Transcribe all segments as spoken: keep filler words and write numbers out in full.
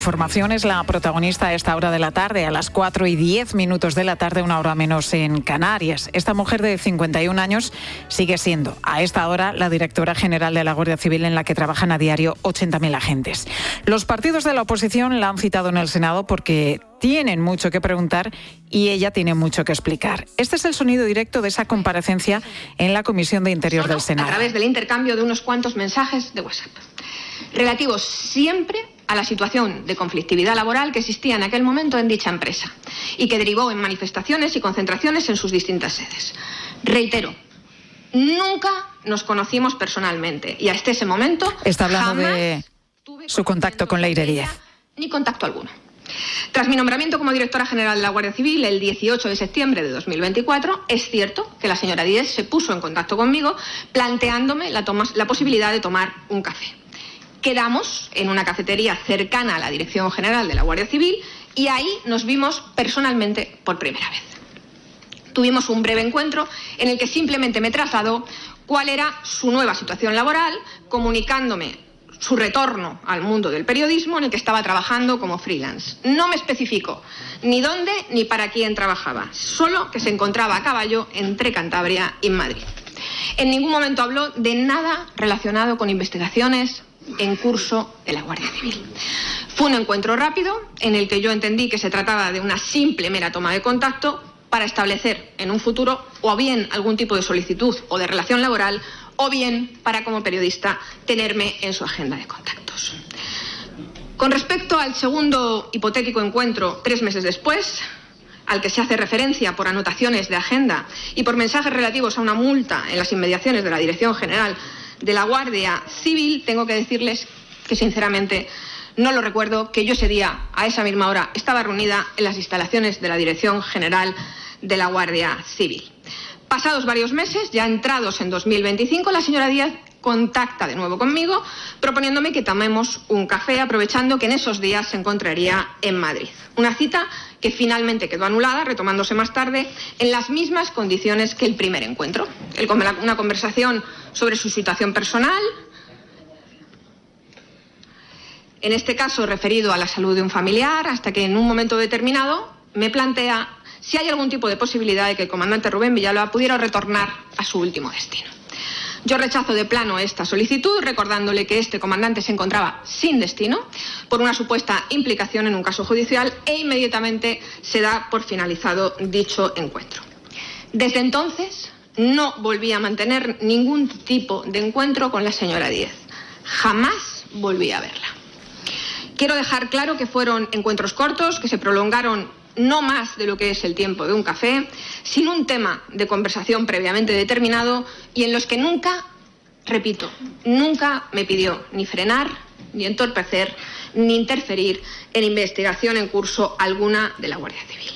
Información es la protagonista a esta hora de la tarde, a las cuatro y diez minutos de la tarde, una hora menos en Canarias. Esta mujer de cincuenta y un años sigue siendo, a esta hora, la directora general de la Guardia Civil, en la que trabajan a diario ochenta mil agentes. Los partidos de la oposición la han citado en el Senado porque tienen mucho que preguntar y ella tiene mucho que explicar. Este es el sonido directo de esa comparecencia en la Comisión de Interior del Senado. A través del intercambio de unos cuantos mensajes de WhatsApp, relativos siempre a la situación de conflictividad laboral que existía en aquel momento en dicha empresa y que derivó en manifestaciones y concentraciones en sus distintas sedes. Reitero, nunca nos conocimos personalmente y hasta ese momento está hablando de su contacto con Leire Díez. Ni contacto alguno. Tras mi nombramiento como directora general de la Guardia Civil el dieciocho de septiembre de dos mil veinticuatro, es cierto que la señora Díez se puso en contacto conmigo planteándome la, toma, la posibilidad de tomar un café. Quedamos en una cafetería cercana a la Dirección General de la Guardia Civil y ahí nos vimos personalmente por primera vez. Tuvimos un breve encuentro en el que simplemente me trasladó cuál era su nueva situación laboral, comunicándome su retorno al mundo del periodismo en el que estaba trabajando como freelance. No me especificó ni dónde ni para quién trabajaba, solo que se encontraba a caballo entre Cantabria y Madrid. En ningún momento habló de nada relacionado con investigaciones en curso de la Guardia Civil. Fue un encuentro rápido en el que yo entendí que se trataba de una simple mera toma de contacto para establecer en un futuro o bien algún tipo de solicitud o de relación laboral o bien para, como periodista, tenerme en su agenda de contactos. Con respecto al segundo hipotético encuentro tres meses después, al que se hace referencia por anotaciones de agenda y por mensajes relativos a una multa en las inmediaciones de la Dirección General de la Guardia Civil, tengo que decirles que sinceramente no lo recuerdo, que yo ese día, a esa misma hora, estaba reunida en las instalaciones de la Dirección General de la Guardia Civil. Pasados varios meses, ya entrados en dos mil veinticinco, la señora Díez contacta de nuevo conmigo proponiéndome que tomemos un café, aprovechando que en esos días se encontraría en Madrid. Una cita que finalmente quedó anulada, retomándose más tarde en las mismas condiciones que el primer encuentro. El, una conversación sobre su situación personal, en este caso referido a la salud de un familiar, hasta que en un momento determinado me plantea si hay algún tipo de posibilidad de que el comandante Rubén Villalba pudiera retornar a su último destino. Yo rechazo de plano esta solicitud, recordándole que este comandante se encontraba sin destino por una supuesta implicación en un caso judicial, e inmediatamente se da por finalizado dicho encuentro. Desde entonces no volví a mantener ningún tipo de encuentro con la señora Díez. Jamás volví a verla. Quiero dejar claro que fueron encuentros cortos, que se prolongaron no más de lo que es el tiempo de un café, sin un tema de conversación previamente determinado y en los que nunca, repito, nunca me pidió ni frenar, ni entorpecer, ni interferir en investigación en curso alguna de la Guardia Civil.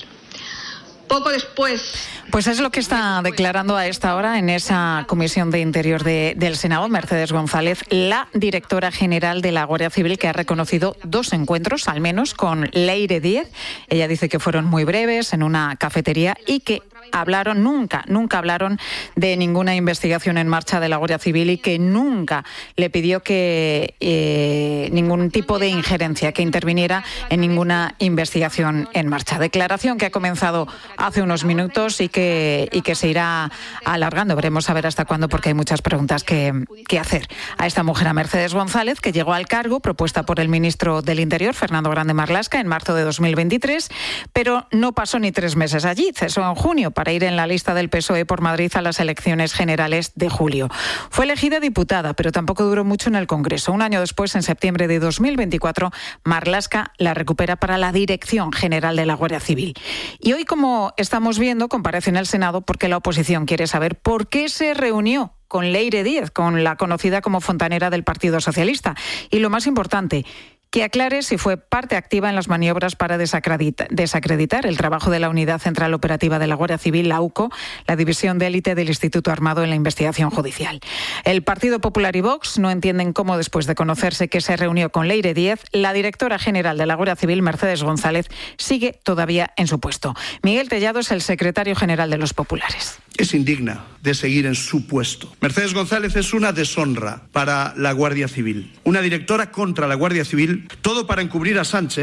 Poco después... Pues es lo que está declarando a esta hora en esa Comisión de Interior de, del Senado, Mercedes González, la directora general de la Guardia Civil, que ha reconocido dos encuentros, al menos, con Leire Díez. Ella dice que fueron muy breves, en una cafetería, y que hablaron, nunca, nunca hablaron de ninguna investigación en marcha de la Guardia Civil y que nunca le pidió que eh, ningún tipo de injerencia, que interviniera en ninguna investigación en marcha. Declaración que ha comenzado hace unos minutos y que, y que se irá alargando. Veremos a ver hasta cuándo, porque hay muchas preguntas que, que hacer a esta mujer, a Mercedes González, que llegó al cargo propuesta por el ministro del Interior, Fernando Grande Marlaska, en marzo de dos mil veintitrés, pero no pasó ni tres meses allí. Cesó en junio para ir en la lista del P S O E por Madrid a las elecciones generales de julio. Fue elegida diputada, pero tampoco duró mucho en el Congreso. Un año después, en septiembre de dos mil veinticuatro, Marlaska la recupera para la Dirección General de la Guardia Civil. Y hoy, como estamos viendo, comparece en el Senado porque la oposición quiere saber por qué se reunió con Leire Díez, con la conocida como fontanera del Partido Socialista. Y lo más importante, que aclare si fue parte activa en las maniobras para desacreditar, desacreditar el trabajo de la Unidad Central Operativa de la Guardia Civil, la U C O, la división de élite del Instituto Armado en la investigación judicial. El Partido Popular y Vox no entienden cómo, después de conocerse que se reunió con Leire Díez, la directora general de la Guardia Civil, Mercedes González, sigue todavía en su puesto. Miguel Tellado es el secretario general de los populares. Es indigna de seguir en su puesto. Mercedes González es una deshonra para la Guardia Civil. Una directora contra la Guardia Civil, todo para encubrir a Sánchez.